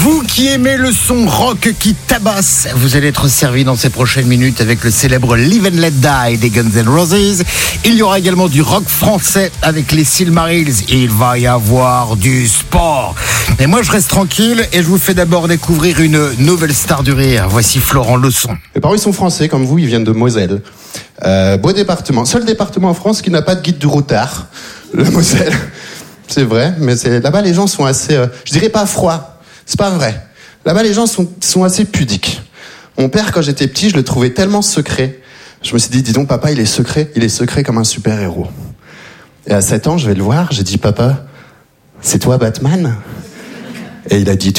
Vous qui aimez le son rock qui tabasse, vous allez être servi dans ces prochaines minutes avec le célèbre Live and Let Die des Guns N' Roses. Il y aura également du rock français avec les Silmarils. Et il va y avoir du sport. Mais moi, je reste tranquille et je vous fais d'abord découvrir une nouvelle star du rire. Voici Florent Leçon. Mes parents, ils sont français, comme vous, ils viennent de Moselle. Beau département. Seul département en France qui n'a pas de guide du routard. La Moselle. C'est vrai, mais là-bas, les gens sont assez, je dirais pas froids. C'est pas vrai. Là-bas, les gens sont assez pudiques. Mon père, quand j'étais petit, je le trouvais tellement secret. Je me suis dit, dis donc, papa, il est secret comme un super-héros. Et à 7 ans, je vais le voir, j'ai dit, papa, c'est toi Batman ? Et il a dit,